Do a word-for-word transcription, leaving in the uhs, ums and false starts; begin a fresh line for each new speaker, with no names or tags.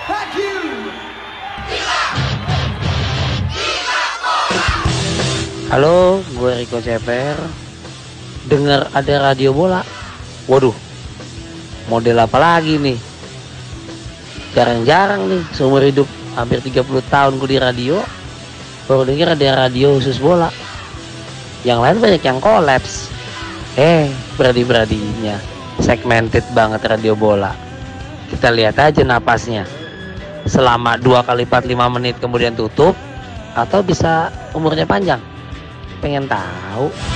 Halo, gue Riko Ceper. Dengar ada radio bola. Waduh, model apa lagi nih? Jarang-jarang nih, seumur hidup hampir tiga puluh tahun gue di radio, baru denger ada radio khusus bola. Yang lain banyak yang kolaps. Eh, beradi-beradinya segmented banget radio bola. Kita lihat aja napasnya. Selama dua kali empat puluh lima menit kemudian tutup, atau bisa umurnya panjang. Pengen tahu?